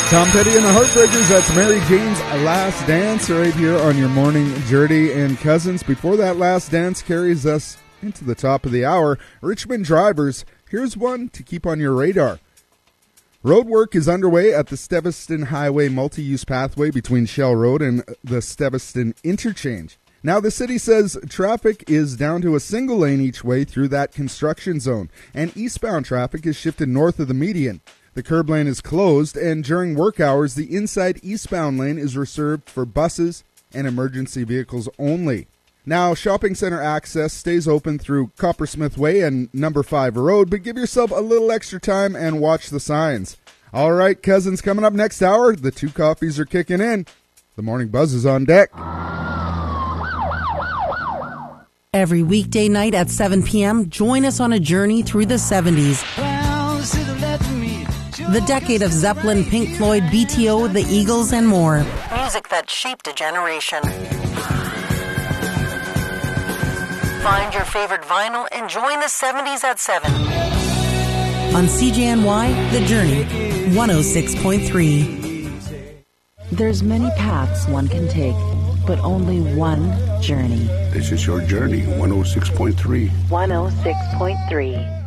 Tom Petty and the Heartbreakers, that's Mary Jane's Last Dance right here on your morning Journey and Cousins. Before that last dance carries us into the top of the hour, Richmond drivers, here's one to keep on your radar. Road work is underway at the Steveston Highway multi-use pathway between Shell Road and the Steveston Interchange. Now, the city says traffic is down to a single lane each way through that construction zone, and eastbound traffic is shifted north of the median. The curb lane is closed, and during work hours, the inside eastbound lane is reserved for buses and emergency vehicles only. Now, shopping center access stays open through Coppersmith Way and Number 5 Road, but give yourself a little extra time and watch the signs. All right, Cousins, coming up next hour, the two coffees are kicking in. The Morning Buzz is on deck. Every weekday night at 7 p.m., join us on a journey through the 70s. The decade of Zeppelin, Pink Floyd, BTO, the Eagles, and more. Music that shaped a generation. Find your favorite vinyl and join the 70s at 7. On CJNY, The Journey, 106.3. There's many paths one can take, but only one journey. This is your Journey, 106.3. 106.3.